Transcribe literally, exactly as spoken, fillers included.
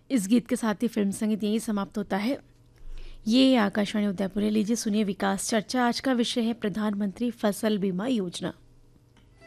इस गीत के साथ ही फिल्म संगीत यही समाप्त होता है। ये आकाशवाणी उदयपुर है। लीजिए सुनिए विकास चर्चा। आज का विषय है प्रधानमंत्री फसल बीमा योजना।